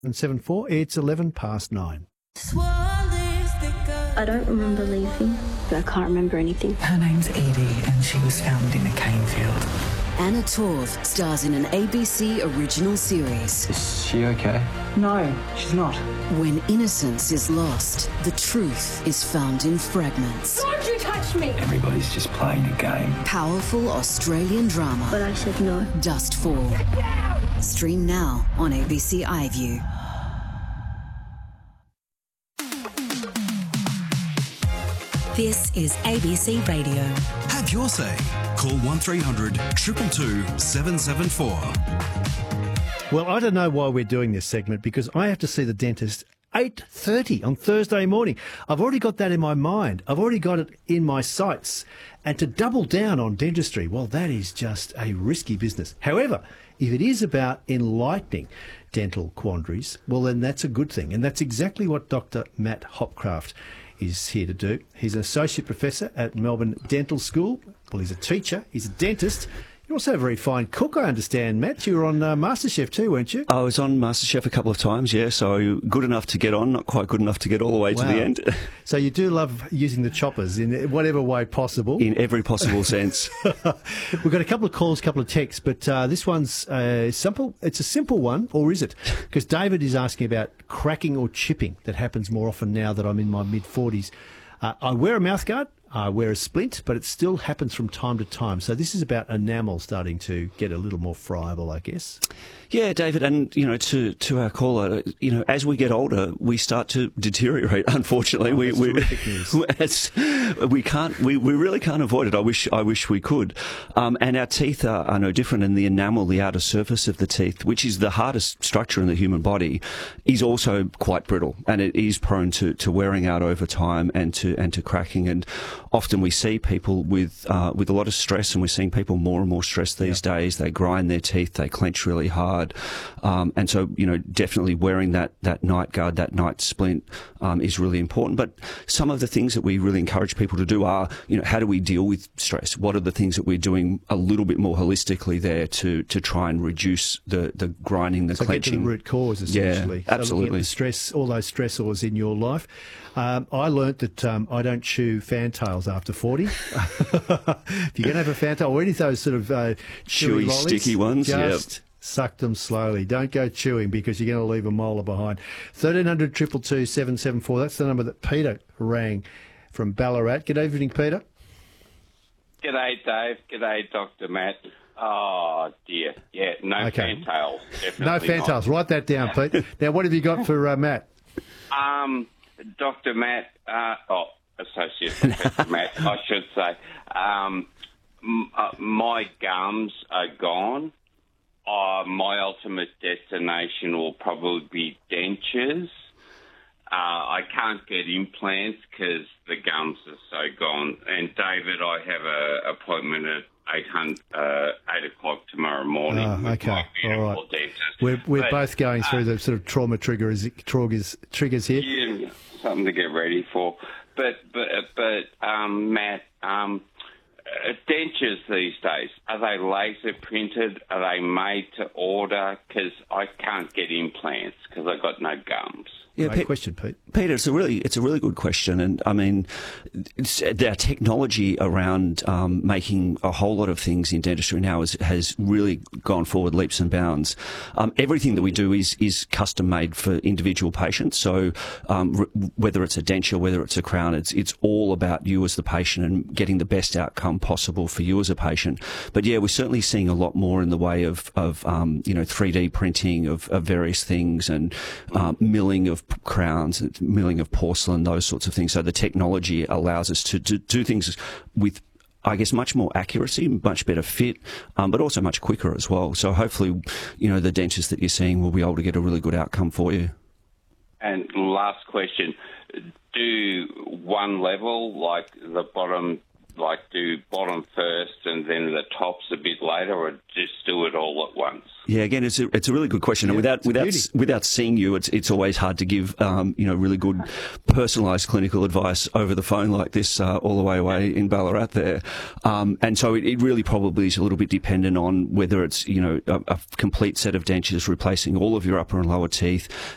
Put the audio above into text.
774. It's 11 past 9. I don't remember leaving. I can't remember anything. Her name's Edie and she was found in a cane field. Anna Torv stars in an ABC original series. Is she okay? No, she's not. When innocence is lost, the truth is found in fragments. Don't you touch me! Everybody's just playing a game. Powerful Australian drama. But I said no. Dustfall. Stream now on ABC iView. This is ABC Radio. Have your say. Call 1300 222 774. Well, I don't know why we're doing this segment because I have to see the dentist 8:30 on Thursday morning. I've already got that in my mind. I've already got it in my sights. And to double down on dentistry, well, that is just a risky business. However, if it is about enlightening dental quandaries, well, then that's a good thing. And that's exactly what Dr. Matt Hopcraft is here to do. He's an associate professor at Melbourne Dental School. Well, he's a teacher. He's a dentist. You're also a very fine cook, I understand, Matt. You were on MasterChef too, weren't you? I was on MasterChef a couple of times, yeah, so good enough to get on, not quite good enough to get all the way to the end. So you do love using the choppers in whatever way possible. In every possible sense. We've got a couple of calls, a couple of texts, but this one's simple. It's a simple one, or is it? Because David is asking about cracking or chipping that happens more often now that I'm in my mid-40s. I wear a mouthguard. I wear a splint, but it still happens from time to time. So this is about enamel starting to get a little more friable, I guess. Yeah, David, and, you know, to our caller, you know, as we get older, we start to deteriorate, unfortunately. We really can't avoid it. I wish we could. And our teeth are no different, and the enamel, the outer surface of the teeth, which is the hardest structure in the human body, is also quite brittle, and it is prone to wearing out over time and to cracking. And often we see people with a lot of stress, and we're seeing people more and more stressed these days. They grind their teeth, they clench really hard. And so, you know, definitely wearing that night guard, that night splint is really important. But some of the things that we really encourage people to do are, you know, how do we deal with stress? What are the things that we're doing a little bit more holistically there to try and reduce the grinding, the clenching? Get to the root cause, essentially. Yeah, absolutely. So looking at the stress, all those stressors in your life. I learnt that I don't chew fantails after 40. If you're going to have a fantail or any of those sort of chewy lollies, sticky ones, just suck them slowly. Don't go chewing because you're going to leave a molar behind. 1300 222 774. That's the number that Peter rang from Ballarat. Good evening, Peter. G'day, Dave. G'day, Dr. Matt. Oh, dear. Yeah, no fantails. Definitely no fantails. Write that down, Pete. Now, what have you got for Matt? Dr. Matt, Associate Professor Matt, I should say. My gums are gone. My ultimate destination will probably be dentures. I can't get implants because the gums are so gone. And David, I have an appointment at 8 o'clock tomorrow morning with my beautiful dentist. We're both going through the sort of trauma triggers here. Yeah, something to get ready for. But Matt, dentures these days, are they laser printed? Are they made to order? Because I can't get implants because I've got no gums. Yeah, Great question, Pete. Peter, it's a really good question, and I mean, our technology around making a whole lot of things in dentistry now has really gone forward leaps and bounds. Everything that we do is custom made for individual patients. So whether it's a denture, whether it's a crown, it's all about you as the patient and getting the best outcome possible for you as a patient. But yeah, we're certainly seeing a lot more in the way of 3D printing of various things and milling of crowns, milling of porcelain, those sorts of things. So the technology allows us to do things with, I guess, much more accuracy, much better fit, but also much quicker as well. So hopefully, you know, the dentists that you're seeing will be able to get a really good outcome for you. And last question, do one level, like the bottom, like do bottom first and then the tops a bit later, or just do it all at once? Yeah, again, it's a really good question, and without seeing you, it's always hard to give really good personalised clinical advice over the phone like this all the way away in Ballarat there, and so it really probably is a little bit dependent on whether it's a complete set of dentures replacing all of your upper and lower teeth,